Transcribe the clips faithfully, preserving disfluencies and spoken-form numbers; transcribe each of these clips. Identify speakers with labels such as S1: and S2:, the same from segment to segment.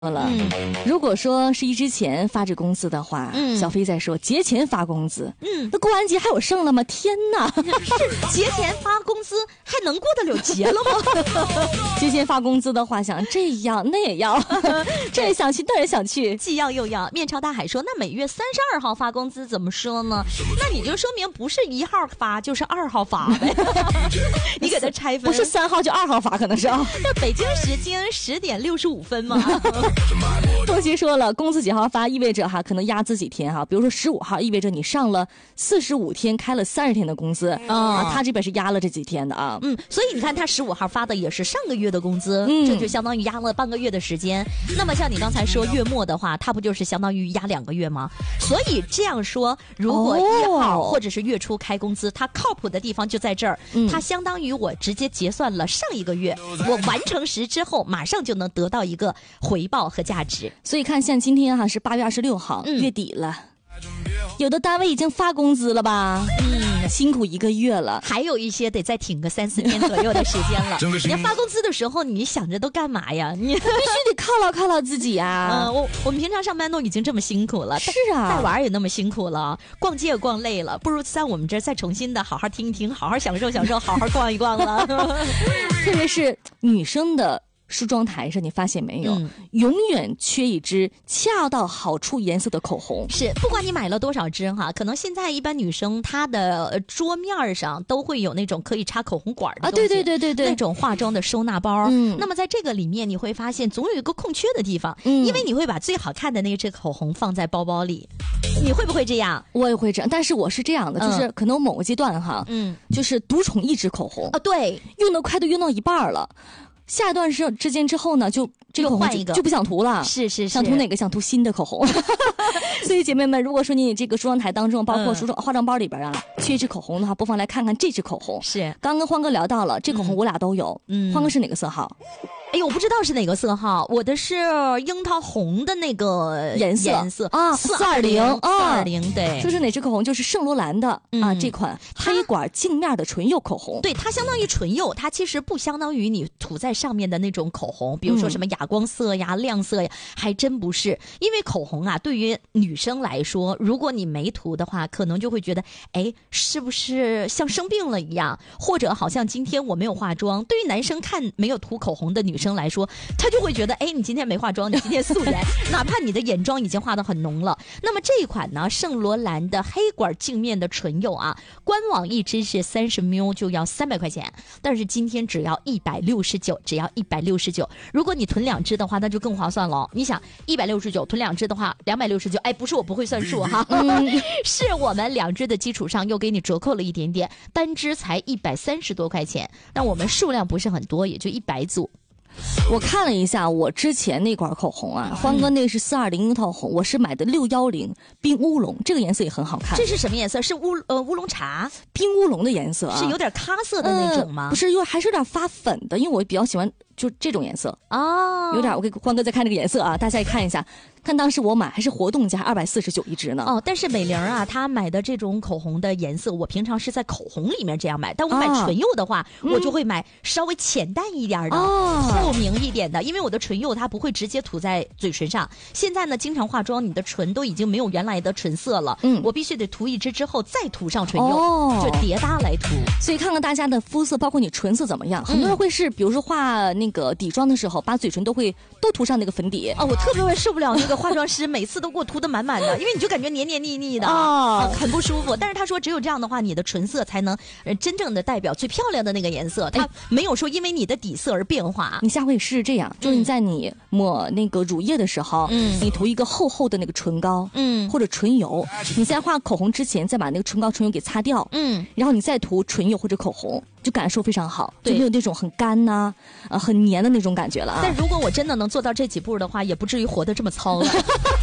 S1: 了、嗯，如果说十一之前发这工资的话，嗯，小飞在说节前发工资，嗯，那过完节还有剩了吗？天哪，
S2: 节前发工资还能过得了节了吗？
S1: 节前发工资的话，想这样那也要，这也想去那也想去，
S2: 既要又要。面朝大海说，那每月三十二号发工资怎么说呢？那你就说明不是一号发就是二号发呗。你给他拆分，
S1: 不是三号就二号发，可能是啊。
S2: 那北京时间十点六十五分嘛。
S1: 凤琪说了，工资几号发意味着哈，可能压资几天哈，比如说十五号意味着你上了四十五天，开了三十天的工资、哦、啊，他这边是压了这几天的啊。
S2: 嗯，所以你看他十五号发的也是上个月的工资，嗯，这就相当于压了半个月的时间。那么像你刚才说月末的话，他不就是相当于压两个月吗？所以这样说，如果一号或者是月初开工资，它靠谱的地方就在这儿，嗯，它相当于我直接结算了上一个月，我完成时之后，马上就能得到一个回报和价值。
S1: 所以看像今天哈、啊、是八月二十六号、嗯，月底了，有的单位已经发工资了吧？嗯，辛苦一个月了，
S2: 还有一些得再挺个三四天左右的时间了。你要发工资的时候，你想着都干嘛呀？你必须
S1: 得犒劳犒劳自己啊！
S2: 嗯，我我们平常上班都已经这么辛苦了，
S1: 是啊，
S2: 带娃也那么辛苦了，逛街也逛累了，不如在我们这儿再重新的好好听一听，好好享受享受，好好逛一逛了。
S1: 特别是女生的梳妆台上，你发现没有、嗯、永远缺一支恰到好处颜色的口红。
S2: 是，不管你买了多少支哈，可能现在一般女生她的桌面上都会有那种可以插口红管的
S1: 啊，对对对对对，
S2: 那种化妆的收纳包。嗯，那么在这个里面你会发现总有一个空缺的地方，嗯，因为你会把最好看的那支口红放在包包里。你会不会这样？
S1: 我也会这样，但是我是这样的，就是可能某个阶段哈，嗯，就是独宠一支口红
S2: 啊，对，
S1: 用得快都用到一半了。下一段时之间之后呢，就这个口红就, 就不想涂了，
S2: 是是是，
S1: 想涂哪个？想涂新的口红。所以姐妹们，如果说你这个梳妆台当中，包括梳妆、嗯、化妆包里边啊，缺一支口红的话，不妨来看看这支口红。
S2: 是，
S1: 刚跟欢哥聊到了，这口红我俩都有。嗯，欢哥是哪个色号？
S2: 哎呦，我不知道是哪个色号，我的是樱桃红的那个
S1: 颜色
S2: 颜色
S1: 啊，四二零，四
S2: 二零，对，
S1: 就是哪支口红？就是圣罗兰的、嗯、啊，这款黑管镜面的唇釉口红。
S2: 对，它相当于唇釉，它其实不相当于你涂在上面的那种口红，比如说什么哑光色呀、嗯、亮色呀，还真不是。因为口红啊，对于女生来说，如果你没涂的话，可能就会觉得，哎，是不是像生病了一样，或者好像今天我没有化妆。对于男生看没有涂口红的女生来说，他就会觉得，哎，你今天没化妆，你今天素颜，哪怕你的眼妆已经画得很浓了。那么这一款呢，圣罗兰的黑管镜面的唇釉啊，官网一支是三十 ml 就要三百块钱，但是今天只要一百六十九，只要一百六十九。如果你囤两支的话，那就更划算了。你想一百六十九囤两支的话，两百六十九，哎，不是我不会算数哈，嗯、是我们两支的基础上又给你折扣了一点点，单支才一百三十多块钱。但我们数量不是很多，也就一百组。
S1: 我看了一下我之前那管口红啊，欢哥那是四二零樱桃红，我是买的六一零冰乌龙，这个颜色也很好看。
S2: 这是什么颜色？是乌呃乌龙茶，
S1: 冰乌龙的颜色啊，
S2: 是有点咖色的那种吗？
S1: 呃、不是，又还是有点发粉的，因为我比较喜欢就这种颜色
S2: 哦，
S1: 有点。我给欢哥再看这个颜色啊，大家也看一下。看当时我买还是活动价二百四十九一支呢。
S2: 哦，但是美玲啊，她买的这种口红的颜色，我平常是在口红里面这样买，但我买唇釉的话，啊、我就会买稍微浅淡一点的、哦、透明一点的，因为我的唇釉它不会直接涂在嘴唇上。现在呢，经常化妆，你的唇都已经没有原来的唇色了，嗯，我必须得涂一支之后再涂上唇釉，哦、就叠搭来涂。
S1: 所以看看大家的肤色，包括你唇色怎么样。很多人会是，比如说画那个底妆的时候，把嘴唇都会都涂上那个粉底。
S2: 哦，我特别会受不了那个。化妆师每次都给我涂得满满的，因为你就感觉黏黏腻腻的、哦呃、很不舒服。但是他说只有这样的话，你的唇色才能、呃、真正的代表最漂亮的那个颜色，它没有说因为你的底色而变化。
S1: 你下回试试这样，就是你在你抹那个乳液的时候，嗯，你涂一个厚厚的那个唇膏，嗯，或者唇油，你在画口红之前再把那个唇膏唇油给擦掉，嗯，然后你再涂唇油或者口红，就感受非常好，就没有那种很干呐、啊、呃很黏的那种感觉了啊。
S2: 但如果我真的能做到这几步的话，也不至于活得这么糙了。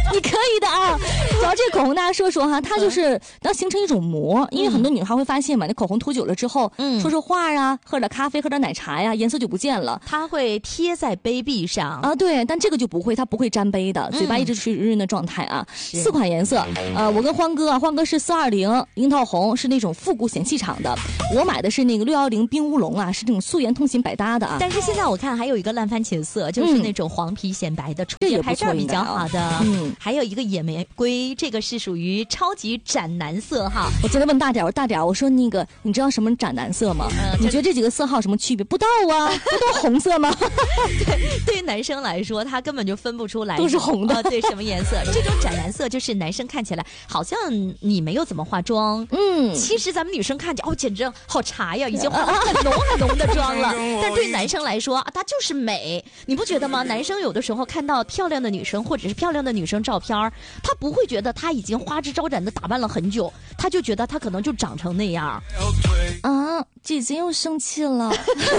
S1: 你可以的啊。主要这个口红大家说说哈，它就是能形成一种膜，因为很多女孩会发现嘛，那口红涂久了之后，嗯，说说话啊，喝点咖啡，喝点奶茶呀，颜色就不见了。
S2: 它会贴在杯壁上
S1: 啊，对，但这个就不会，它不会沾杯的，嘴巴一直是润润的状态啊。嗯、四款颜色，呃，我跟欢哥啊，欢哥是四二零樱桃红，是那种复古显气场的，我买的是那个六幺零冰乌龙啊，是这种素颜通勤百搭的啊。
S2: 但是现在我看还有一个烂番茄色，就是那种黄皮显白的，出街拍照比较好的。嗯，还有一个野玫瑰，这个是属于超级斩男色哈。
S1: 我昨天问大点，我说大点，我说那个你知道什么斩男色吗？嗯、你觉得这几个色号有什么区别？不知道啊，不都红色吗？
S2: 对，对于男生来说，他根本就分不出来
S1: 都是红的。
S2: 呃、对，什么颜色？这种斩男色就是男生看起来好像你没有怎么化妆，嗯，其实咱们女生看见哦，简直好茶呀，已经化了很浓很浓的妆了。但对男生来说啊，他就是美，你不觉得吗？男生有的时候看到漂亮的女生或者是漂亮的女生照片，他不会觉得她已经花枝招展的打扮了很久，他就觉得她可能就长成那样。
S1: 啊，姐姐又生气了。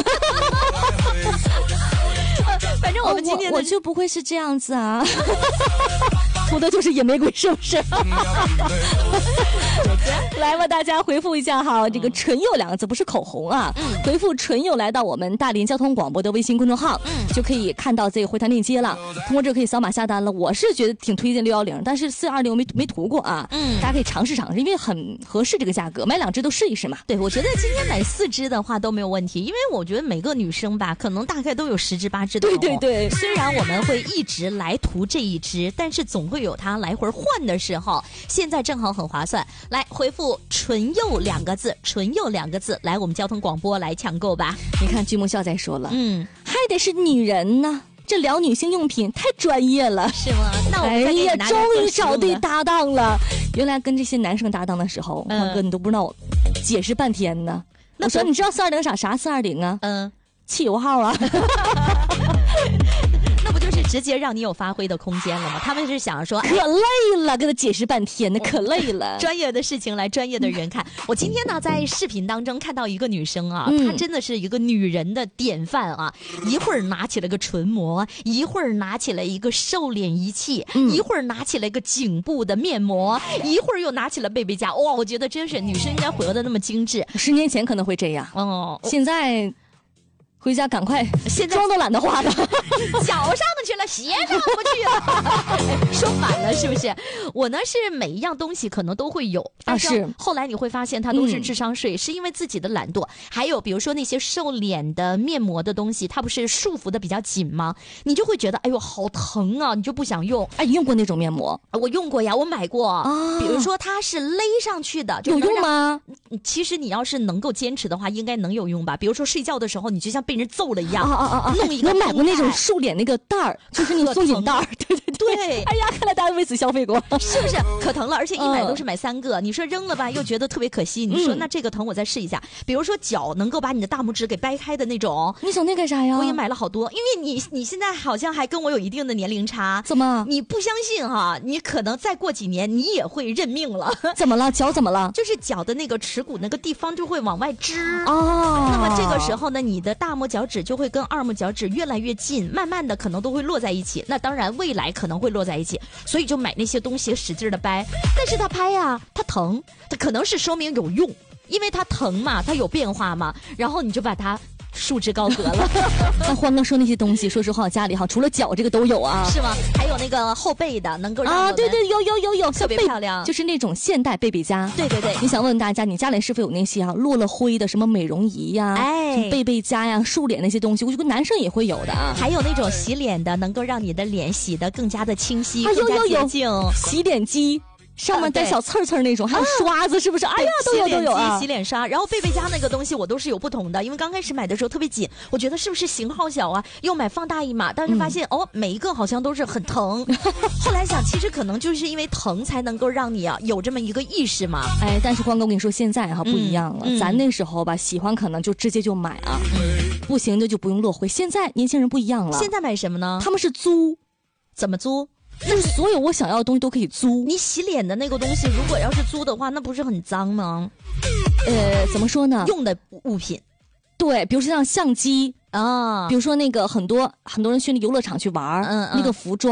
S2: 反正我们今天、
S1: 哦、我, 我就不会是这样子啊。涂的就是野玫瑰，是不是？来吧，大家回复一下哈，这个唇釉两个字不是口红啊，嗯、回复唇釉来到我们大连交通广播的微信公众号，嗯、就可以看到这个回弹链接了。通过这个可以扫码下单了。我是觉得挺推荐六幺零，但是四二零我没没涂过啊，嗯，大家可以尝试尝试，因为很合适这个价格，买两支都试一试嘛。
S2: 对，我觉得今天买四支的话都没有问题，因为我觉得每个女生吧，可能大概都有十支八支的。
S1: 对对对，
S2: 虽然我们会一直来涂这一支，但是总会有它来回换的时候，现在正好很划算。来回复唇釉两个字，唇釉两个字，来我们交通广播来抢购吧。
S1: 你看剧目笑在说了，嗯，还得是女人呢，这聊女性用品太专业了，
S2: 是吗？那我们
S1: 哎呀，终于找对搭档了。原来跟这些男生搭档的时候，欢、嗯、哥你都不知道，解释半天呢。我说你知道四二零啥啥四二零啊？嗯，汽油号啊。
S2: 那不就是直接让你有发挥的空间了吗？他们是想说
S1: 可累了，跟他解释半天呢，可累了。
S2: 专业的事情来专业的人看。我今天呢在视频当中看到一个女生啊，嗯、她真的是一个女人的典范啊！一会儿拿起了个唇膜，一会儿拿起了一个瘦脸仪器，嗯、一会儿拿起了一个颈部的面膜，一会儿又拿起了贝贝佳。哇，我觉得真是女生应该活得那么精致。
S1: 十年前可能会这样，哦，现在。回家赶快，
S2: 现在
S1: 妆都懒得化了，
S2: 脚上去了，鞋上不去了，说反了是不是？我呢是每一样东西可能都会有，但是后来你会发现它都是智商税，嗯、是因为自己的懒惰。还有比如说那些瘦脸的面膜的东西，它不是束缚的比较紧吗？你就会觉得哎呦好疼啊，你就不想用。
S1: 哎，你用过那种面膜？
S2: 我用过呀，我买过。啊、比如说它是勒上去的，
S1: 有用吗？
S2: 其实你要是能够坚持的话，应该能有用吧。比如说睡觉的时候，你就像被人揍了一样，啊啊啊！弄一个，
S1: 我买过那种瘦脸那个袋儿，就是你松紧袋儿，对对
S2: 对。对，
S1: 哎呀，看来大家为此消费过，
S2: 是不是？可疼了，而且一买都是买三个。嗯、你说扔了吧，又觉得特别可惜。你说、嗯、那这个疼，我再试一下。比如说脚能够把你的大拇指给掰开的那种，
S1: 你想那干啥呀？
S2: 我也买了好多，因为你你现在好像还跟我有一定的年龄差。
S1: 怎么？
S2: 你不相信哈？你可能再过几年你也会认命了。
S1: 怎么了？脚怎么了？
S2: 就是脚的那个耻骨那个地方就会往外支哦。那么这个时候呢，你的大拇脚趾就会跟二拇脚趾越来越近，慢慢的可能都会落在一起。那当然未来可能会落在一起，所以就买那些东西使劲的掰。但是它拍呀，它疼，它可能是说明有用，因为它疼嘛，它有变化嘛，然后你就把它束之高阁了。
S1: 那欢哥说那些东西，说实话，家里哈除了脚这个都有啊，
S2: 是吗？还有那个后背的，能够让
S1: 啊，对对，有有有有，
S2: 特别漂亮，
S1: 就是那种现代贝贝佳。
S2: 对对对，
S1: 你想问问大家，你家里是否有那些啊落了灰的什么美容仪呀、哎，什么贝贝佳呀、瘦脸那些东西？我觉得男生也会有的啊。
S2: 还有那种洗脸的，能够让你的脸洗得更加的清晰，
S1: 啊、
S2: 更加洁净。
S1: 有有有洗脸机。上面带小刺刺那种，还有刷子，是不是？哎呀，都有都有啊！
S2: 洗脸刷，然后贝贝佳那个东西我都是有不同的，因为刚开始买的时候特别紧，我觉得是不是型号小啊？又买放大一码，但是发现、嗯、哦，每一个好像都是很疼。后来想，其实可能就是因为疼才能够让你啊有这么一个意识嘛。
S1: 哎，但是光哥，我跟你说，现在哈不一样了，嗯、咱那时候吧，喜欢可能就直接就买啊，嗯、不行的就不用落灰。现在年轻人不一样了，
S2: 现在买什么呢？
S1: 他们是租，
S2: 怎么租？
S1: 就是所有我想要的东西都可以租。
S2: 你洗脸的那个东西，如果要是租的话，那不是很脏吗？
S1: 呃，怎么说呢？
S2: 用的物品，
S1: 对，比如说像相机啊，比如说那个很多很多人去那游乐场去玩，嗯嗯，那个服装。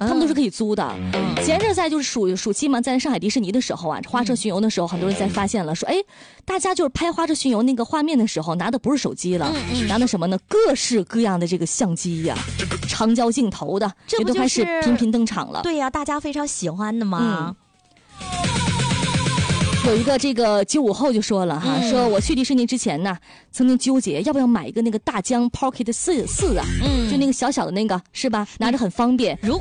S1: 他们都是可以租的。嗯、前阵在就是暑暑期嘛，在上海迪士尼的时候啊，花车巡游的时候，很多人在发现了说，哎，大家就是拍花车巡游那个画面的时候，拿的不是手机了，嗯嗯、拿的什么呢？各式各样的这个相机呀、啊，长焦镜头的，
S2: 这不就是
S1: 也都开始频频登场了。
S2: 对呀、啊，大家非常喜欢的嘛。嗯，
S1: 有一个这个九五后就说了哈，嗯、说我去迪士尼之前呢，曾经纠结要不要买一个那个大疆 Pocket 四四啊，嗯，就那个小小的那个是吧，拿着很方便。如